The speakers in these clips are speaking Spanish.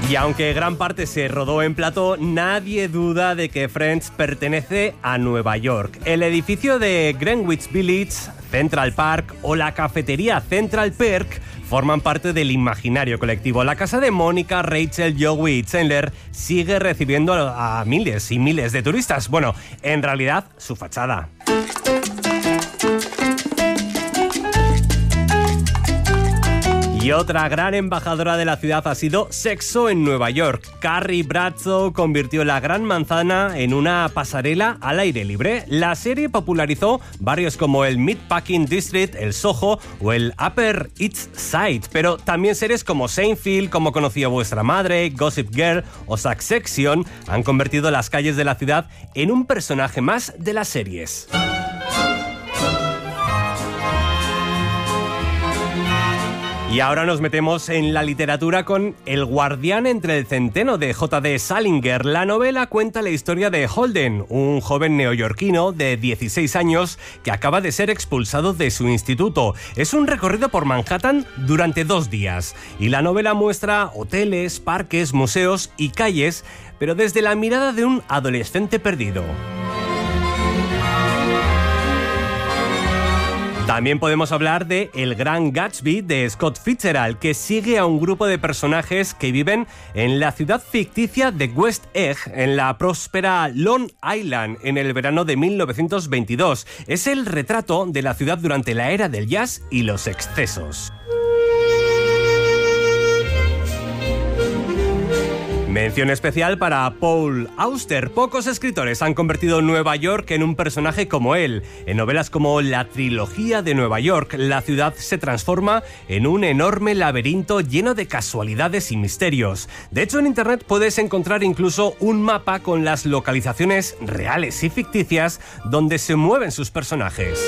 Y aunque gran parte se rodó en plató, nadie duda de que Friends pertenece a Nueva York. El edificio de Greenwich Village, Central Park o la cafetería Central Perk forman parte del imaginario colectivo. La casa de Mónica, Rachel, Joey y Chandler sigue recibiendo a miles y miles de turistas. Bueno, en realidad, su fachada. Y otra gran embajadora de la ciudad ha sido Sexo en Nueva York. Carrie Bradshaw convirtió la Gran Manzana en una pasarela al aire libre. La serie popularizó barrios como el Meatpacking District, el Soho o el Upper East Side, pero también series como Seinfeld, Como conoció vuestra madre, Gossip Girl o Succession han convertido las calles de la ciudad en un personaje más de las series. Y ahora nos metemos en la literatura con El guardián entre el centeno de J.D. Salinger. La novela cuenta la historia de Holden, un joven neoyorquino de 16 años que acaba de ser expulsado de su instituto. Es un recorrido por Manhattan durante 2 días. Y la novela muestra hoteles, parques, museos y calles, pero desde la mirada de un adolescente perdido. También podemos hablar de El Gran Gatsby de Scott Fitzgerald, que sigue a un grupo de personajes que viven en la ciudad ficticia de West Egg, en la próspera Long Island, en el verano de 1922. Es el retrato de la ciudad durante la era del jazz y los excesos. Mención especial para Paul Auster. Pocos escritores han convertido Nueva York en un personaje como él. En novelas como La trilogía de Nueva York, la ciudad se transforma en un enorme laberinto lleno de casualidades y misterios. De hecho, en internet puedes encontrar incluso un mapa con las localizaciones reales y ficticias donde se mueven sus personajes.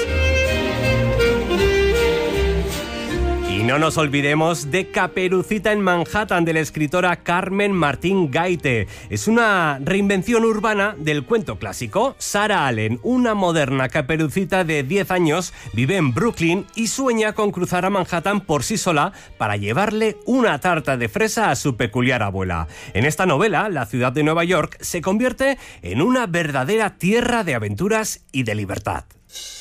Y no nos olvidemos de Caperucita en Manhattan, de la escritora Carmen Martín Gaite. Es una reinvención urbana del cuento clásico. Sarah Allen, una moderna Caperucita de 10 años, vive en Brooklyn y sueña con cruzar a Manhattan por sí sola para llevarle una tarta de fresa a su peculiar abuela. En esta novela, la ciudad de Nueva York se convierte en una verdadera tierra de aventuras y de libertad.